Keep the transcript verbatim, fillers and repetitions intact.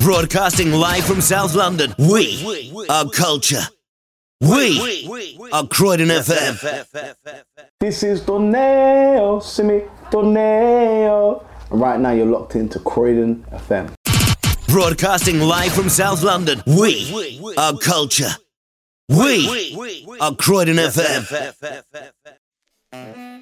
Broadcasting live from South London, we are culture. We are Croydon F M. This is Torneo, Simi Torneo. And right now you're locked into Croydon F M. Broadcasting live from South London, we are culture. We are Croydon F M.